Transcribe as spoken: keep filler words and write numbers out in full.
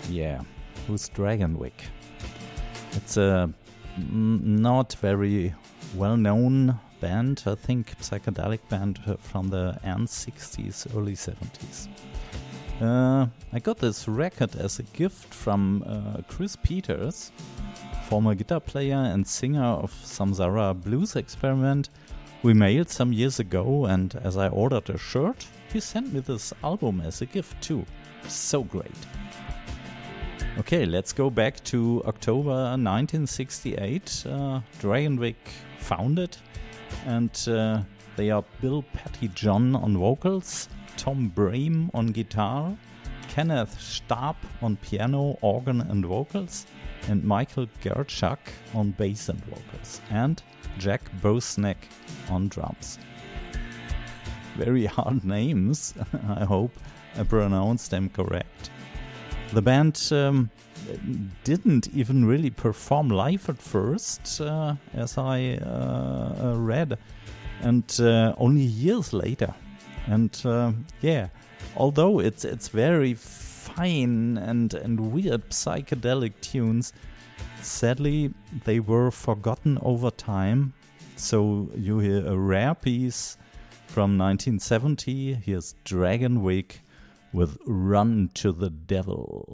Yeah, who's Dragonwyck? It's a n- not very well-known band, I think psychedelic band from the end sixties, early seventies. Uh, I got this record as a gift from uh, Chris Peters, former guitar player and singer of Samsara Blues Experiment. We mailed some years ago, and as I ordered a shirt, he sent me this album as a gift too. So great. Okay, let's go back to October nineteen sixty-eight. Uh, Dragonwyck founded, and uh, they are Bill Pettyjohn on vocals, Tom Brame on guitar, Kenneth Stab on piano, organ and vocals, and Michael Gerchak on bass and vocals, and Jack Bosnick on drums. Very hard names. I hope I pronounced them correct. The band um, didn't even really perform live at first, uh, as I uh, read, and uh, only years later. And uh, yeah, although it's it's very fine and, and weird psychedelic tunes, sadly they were forgotten over time. So you hear a rare piece from nineteen seventy. Here's Dragonwyck with Run to the Devil.